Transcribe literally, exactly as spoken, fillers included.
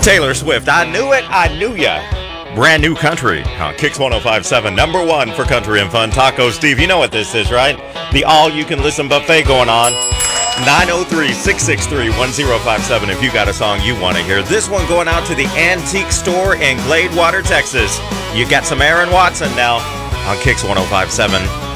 Taylor Swift, I knew it, I knew ya. Brand new country on Kicks one oh five point seven, number one for country and fun. Taco Steve, you know what this is, right? The all-you-can-listen buffet going on. nine oh three, six six three, one oh five seven if you got a song you want to hear. This one going out to the Antique Store in Gladewater, Texas. You got some Aaron Watson now on Kicks one oh five point seven.